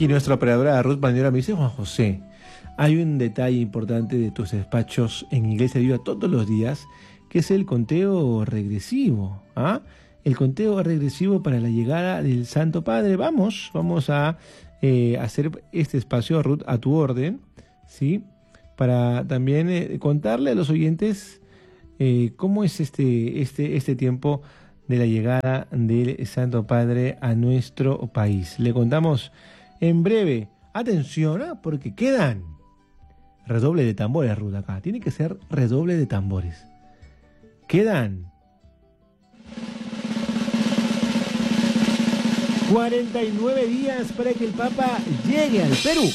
Aquí nuestra operadora Ruth Bandera me dice: Juan José, hay un detalle importante de tus despachos en Iglesia Viva todos los días, que es el conteo regresivo. ¿Ah? El conteo regresivo para la llegada del Santo Padre. Vamos a hacer este espacio, Ruth, a tu orden, ¿sí? Para también contarle a los oyentes cómo es este tiempo de la llegada del Santo Padre a nuestro país. Le contamos en breve. Atención, porque quedan redoble de tambores, Ruth, acá. Tiene que ser redoble de tambores. Quedan 49 días para que el Papa llegue al Perú.